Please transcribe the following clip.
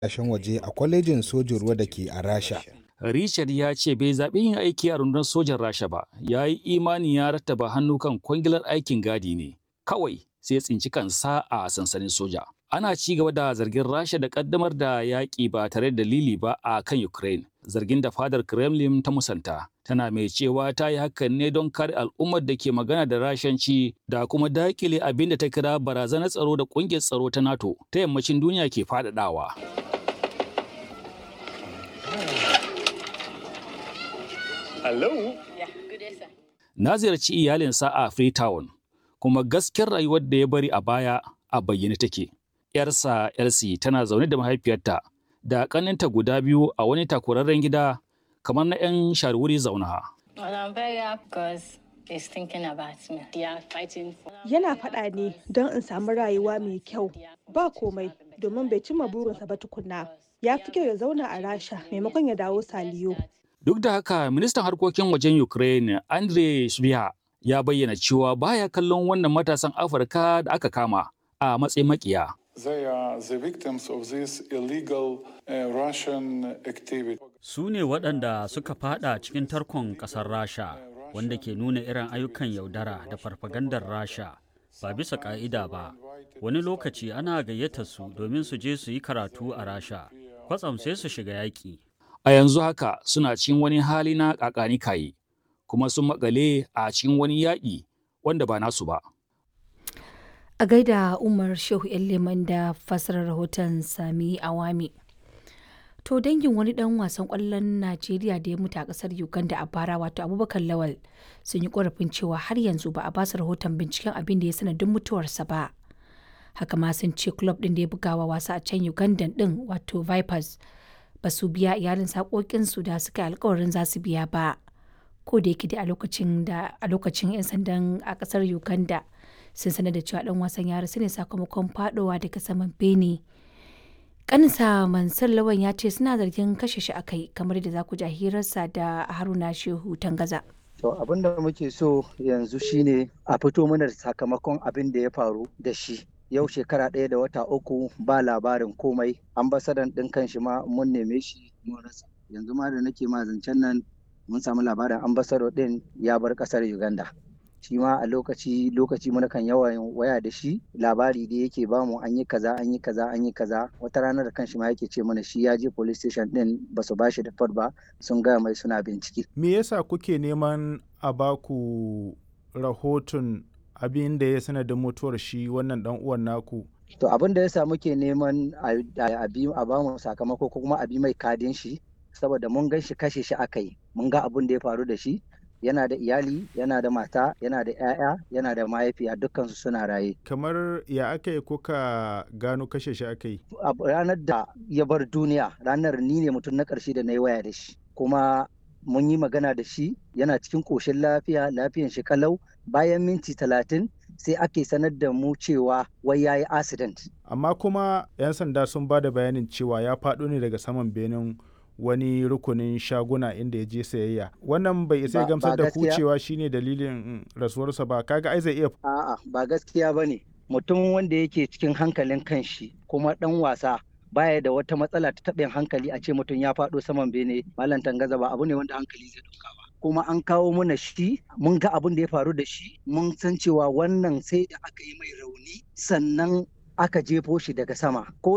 ƙasashen waje a kwalejin sojin ruwa da ke a Rasha. Richard ya ce bai zaɓi yin aiki a rundunar sojan Rasha ba, ya yi imani ya rattaba hannu kan kwangilar aikin gadi ne, kawai sai ya tsinci kansa a sansanin soja. Ana ci gaba da zargin Rasha da ƙaddamar da yaƙi ba tare da dalili ba a kan Ukraine, zargin da fadar Kremlin ta musanta. Tana mai cewa ta yi hakan ne don kare al'ummar da ke magana da Rashanci da kuma daƙile abin da ta kira barazanar tsaro da ƙungiyar tsaro ta NATO ta yammacin duniya ke faɗaɗawa. Hello? Na ziyarci iyalinsa a Freetown, kuma gaskiyar rayuwar da ya bari a baya a bayyane take. ‘Yarsa Elsie tana zaune da mahaifiyarta da ƙaninta guda biyu a wani takurarren gida kamar na ‘yan sharwuri zauna. Yana faɗa ne don in samu rayuwa mai kyau. Ba komai, domin bai cimma burinsa ba tukunna. Ya fi kyau ya zauna a Rasha maimakon ya dawo Saliyo. Duk da haka, ministan harkokin wajen Ukraine, Andrei Sybiha, ya bayyana cewa baya kallon wannan matasan Afirka da aka kama a matsayin makiya. They are the victims of this illegal Russian activity. Su ne waɗanda suka fada cikin tarkon ƙasar Rasha, wanda ke nuna irin ayyukan yaudara da farfagandar Rasha ba bisa ƙa'ida ba. Wani lokaci ana gayyata su domin su je su yi karatu a Rasha, kwatsam sai su shiga yaƙi. A yanzu haka suna cikin wani hali na kakanikayi, kuma sun makale a cikin wani yaƙi wanda ba nasu ba. A gaida Umar Shehu Leman da fassarar rahoton Sami Awami. To dangin wani ɗan wasan ƙwallon Najeriya da ya mutu a ƙasar Uganda a bara wato Abubakar Lawal sun yi ƙorafin cewa har yanzu ba a basu rahoton binciken abin da ya sanadin mutuwarsa ba. Haka ma sun ce club ɗin da ya bugawa wasa a can Uganda ɗin wato Vipers ba su biya iyalin saƙoƙinsu da suka yi alkawarin za su biya ba. Ko da yake dai a lokacin 'yan sandan a ƙasar Uganda sun sanar da cewa ɗan wasan ya rasu ne sakamakon faɗowa daga saman bene. Ƙaninsa Mansur Lawan ya ce suna zargin kashe shi akai kamar da za ku ji hirarsa da Haruna Shehu Tangaza. To abin da muke so yanzu shine a fito mana da sakamakon abin da ya faru da shi. Yau shekara 1 da wata 3 ba labarin komai. Ambasadan ɗin kan shi ma mun neme shi mun rasa. Yanzu ma da nake ma zancen nan mun samu labarin ambasado ɗin ya bar ƙasar Uganda. Shi ma a lokaci muna kan yawan waya da shi, labari da yake bamu an yi kaza an yi kaza an yi kaza. Wata ranar da kanshi ma yake ce mana shi ya je police station ɗin ba su bashi da ba, sun gaya mai suna bincike. Me yasa kuke neman a baku rahoton abin da ya sanadin mutuwar shi wannan dan uwan naku? To abin da yasa muke neman a bamu sakamako ko kuma a bi mai kadin shi, saboda mun gan shi kashe shi akai, mun ga abin da ya faru da shi. Yana da iyali, yana da mata, yana da 'ya'ya, yana da mahaifiya, dukkansu suna raye. Kamar ya aka yi kuka gano kashe shi aka yi? Ranar da ya bar duniya, ranar ni ne mutum na ƙarshe da na yi waya da shi. Kuma mun yi magana da shi, yana cikin ƙoshin lafiyan shi kalau. Bayan minti 30 sai ake sanar da mu cewa wai ya yi accident. Amma kuma 'yan sanda sun ba da bayanin cewa ya faɗo ne daga saman benin wani rukunin shaguna inda ya je sayayya. Wannan bai isa gamsar da ku cewa shine dalilin rasuwarsa ba, kaga ai zai iya. A'a, ba gaskiya bane. Mutum wanda yake cikin hankalin kanshi kuma dan wasa baya da wata matsala ta taɓin hankali a ce mutum ya faɗo saman bene. Malam Tangaza ba abu ne wanda hankali zai ɗauka ba. Kuma an kawo mana shi, mun ga abin da ya faru da shi, mun san cewa wannan sai da aka yi mai rauni sannan aka jefo shi daga sama. Ko